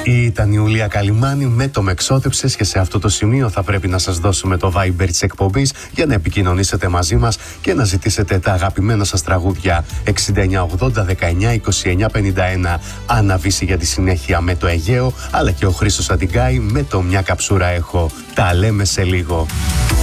Ήταν η Ιουλία Καλυμάνη με το «Με εξώτεψες» και σε αυτό το σημείο θα πρέπει να σας δώσουμε το Viber της εκπομπής για να επικοινωνήσετε μαζί μας και να ζητήσετε τα αγαπημένα σας τραγούδια 6980 19 29 51. Άννα Βύση για τη συνέχεια με το Αιγαίο, αλλά και ο Χρήστος Αντιγκάη με το «Μια καψούρα έχω». Τα λέμε σε λίγο.